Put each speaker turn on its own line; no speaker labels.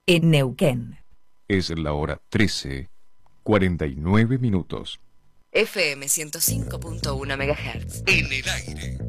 en Neuquén.
Es la hora 13:49 minutos.
FM 105.1 MHz.
En el aire.